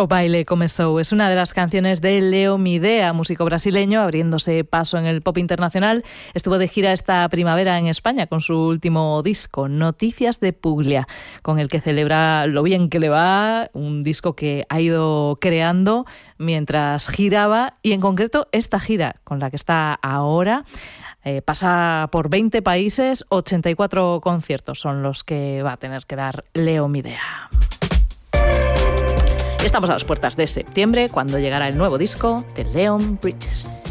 O Baile Comezou es una de las canciones de Leo Midea, músico brasileño, abriéndose paso en el pop internacional. Estuvo de gira esta primavera en España con su último disco, Noticias de Puglia, con el que celebra lo bien que le va, un disco que ha ido creando mientras giraba, y en concreto esta gira con la que está ahora. Pasa por 20 países, 84 conciertos son los que va a tener que dar Leo Midea. Estamos a las puertas de septiembre, cuando llegará el nuevo disco de Leon Bridges.